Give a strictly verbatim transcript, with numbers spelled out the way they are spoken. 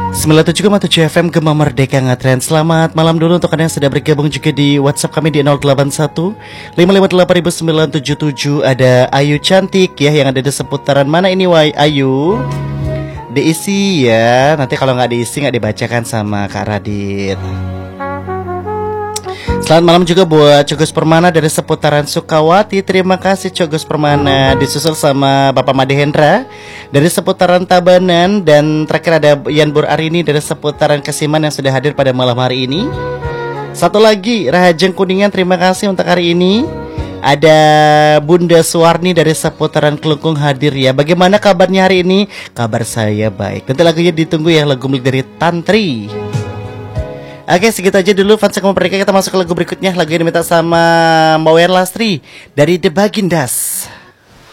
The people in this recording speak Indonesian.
sembilan puluh tujuh koma tujuh F M Gema Merdeka Ngetrend. Selamat malam dulu untuk kalian yang sudah bergabung juga di WhatsApp kami di nol delapan satu lima lima delapan sembilan tujuh tujuh. Ada Ayu cantik ya yang ada di seputaran mana ini Wai Ayu? Diisi ya. Nanti kalau nggak diisi nggak dibacakan sama Kak Radit. Selamat malam juga buat Cogos Permana dari seputaran Sukawati. Terima kasih Cogos Permana. Disusul sama Bapak Made Hendra dari seputaran Tabanan. Dan terakhir ada Yan Bur Arini dari seputaran Kasiman yang sudah hadir pada malam hari ini. Satu lagi Rahajeng Kuningan, terima kasih untuk hari ini. Ada Bunda Suwarni dari seputaran Kelungkung hadir ya. Bagaimana kabarnya hari ini? Kabar saya baik. Nanti lagunya ditunggu ya, lagu milik dari Tantri. Oke, segitu aja dulu fans Gema Merdeka. Kita masuk ke lagu berikutnya. Lagu yang diminta sama Mbak Wen Lastri dari The Bagindas.